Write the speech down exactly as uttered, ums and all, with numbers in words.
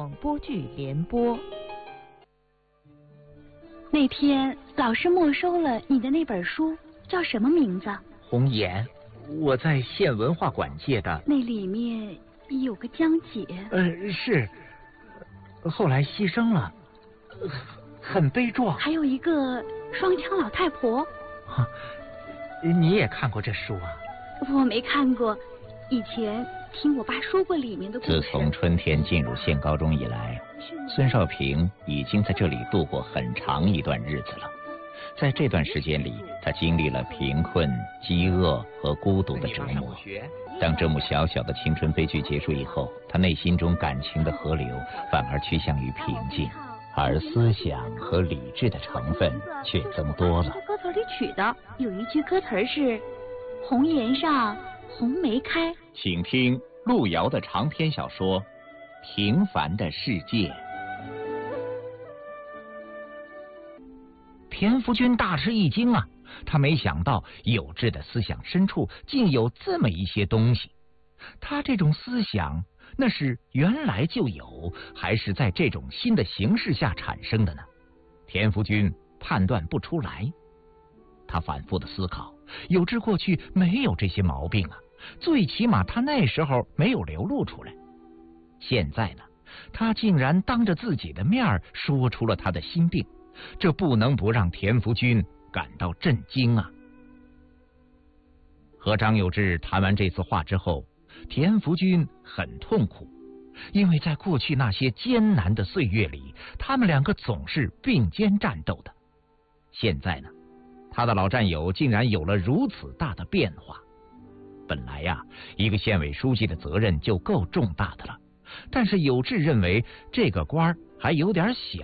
广播剧联播。 那天老师没收了你的那本书，叫什么名字？ 红颜，我在县文化馆借的。 那里面有个江姐。 呃，是，后来牺牲了，很悲壮。 还有一个双枪老太婆。 你也看过这书啊？ 我没看过，以前听我爸说过里面的故事。 自从春天进入县高中以来，孙少平已经在这里度过很长一段日子了。在这段时间里，他经历了贫困、饥饿和孤独的折磨。当这幕小小的青春悲剧结束以后，他内心中感情的河流反而趋向于平静，而思想和理智的成分却增多了。 歌词里取的有一句歌词是“红颜上红梅开”。 请听路遥的长篇小说《平凡的世界》。 田福军大吃一惊啊！他没想到有志的思想深处竟有这么一些东西。他这种思想，那是原来就有，还是在这种新的形式下产生的呢？田福军判断不出来。他反复的思考，有志过去没有这些毛病啊，最起码他那时候没有流露出来。现在呢，他竟然当着自己的面说出了他的心病，这不能不让田福军感到震惊啊！和张有志谈完这次话之后，田福军很痛苦，因为在过去那些艰难的岁月里，他们两个总是并肩战斗的。现在呢，他的老战友竟然有了如此大的变化。本来呀，一个县委书记的责任就够重大的了，但是有志认为这个官还有点小。